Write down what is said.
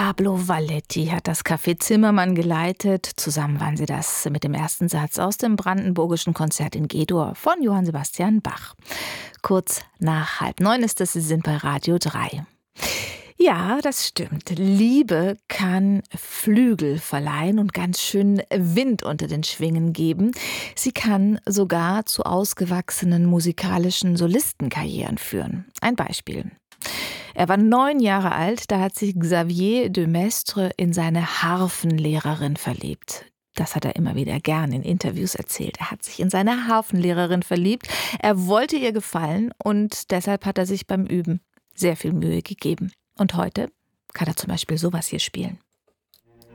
Pablo Valletti hat das Café Zimmermann geleitet. Zusammen waren sie das mit dem ersten Satz aus dem brandenburgischen Konzert in G-Dur von Johann Sebastian Bach. Kurz nach 8:30 ist es, Sie sind bei Radio 3. Ja, das stimmt. Liebe kann Flügel verleihen und ganz schön Wind unter den Schwingen geben. Sie kann sogar zu ausgewachsenen musikalischen Solistenkarrieren führen. Ein Beispiel. Er war 9 Jahre alt, da hat sich Xavier de Maistre in seine Harfenlehrerin verliebt. Das hat er immer wieder gern in Interviews erzählt. Er hat sich in seine Harfenlehrerin verliebt. Er wollte ihr gefallen und deshalb hat er sich beim Üben sehr viel Mühe gegeben. Und heute kann er zum Beispiel sowas hier spielen.